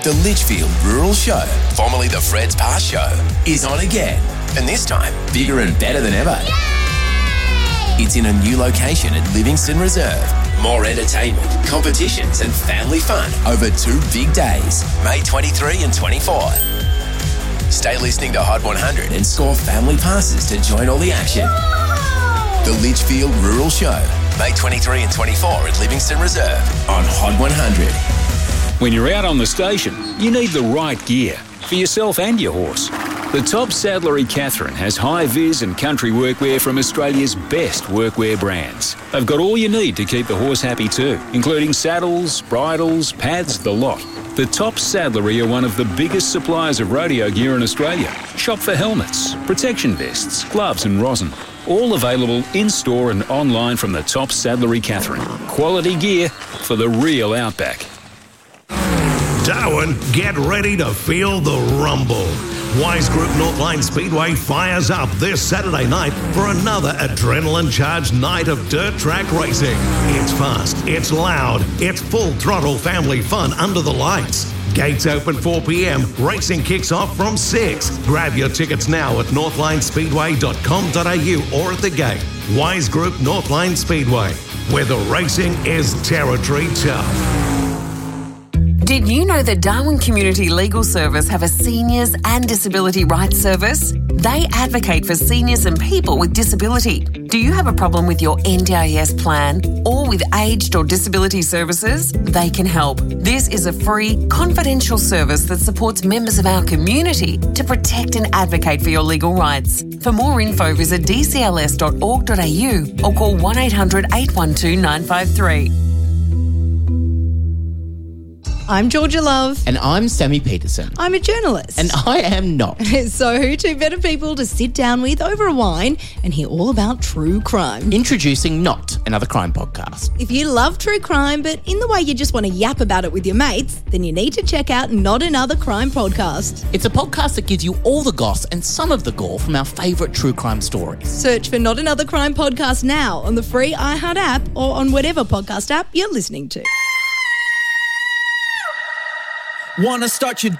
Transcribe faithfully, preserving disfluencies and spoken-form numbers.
The Litchfield Rural Show, formerly the Fred's Pass Show, is on again. And this time, bigger and better than ever. Yay! It's in a new location at Livingston Reserve. More entertainment, competitions and family fun over two big days, May twenty-third and twenty-fourth. Stay listening to Hot one hundred and score family passes to join all the action. Whoa! The Litchfield Rural Show, May twenty-third and twenty-fourth at Livingston Reserve on Hot one hundred. When you're out on the station, you need the right gear for yourself and your horse. The Top Saddlery Catherine has high-vis and country workwear from Australia's best workwear brands. They've got all you need to keep the horse happy too, including saddles, bridles, pads, the lot. The Top Saddlery are one of the biggest suppliers of rodeo gear in Australia. Shop for helmets, protection vests, gloves and rosin. All available in-store and online from the Top Saddlery Catherine. Quality gear for the real outback. Darwin, get ready to feel the rumble. Wise Group Northline Speedway fires up this Saturday night for another adrenaline-charged night of dirt track racing. It's fast, it's loud, it's full throttle family fun under the lights. Gates open four p.m, racing kicks off from six. Grab your tickets now at northline speedway dot com dot a u or at the gate. Wise Group Northline Speedway, where the racing is territory tough. Did you know that Darwin Community Legal Service have a seniors and disability rights service? They advocate for seniors and people with disability. Do you have a problem with your N D I S plan or with aged or disability services? They can help. This is a free, confidential service that supports members of our community to protect and advocate for your legal rights. For more info, visit d c l s dot org dot a u or call one eight hundred eight one two nine five three. I'm Georgia Love. And I'm Sammy Peterson. I'm a journalist. And I am not. So who two better people to sit down with over a wine and hear all about true crime? Introducing Not, another crime podcast. If you love true crime, but in the way you just want to yap about it with your mates, then you need to check out Not Another Crime Podcast. It's a podcast that gives you all the goss and some of the gore from our favourite true crime stories. Search for Not Another Crime Podcast now on the free iHeart app or on whatever podcast app you're listening to. Wanna start your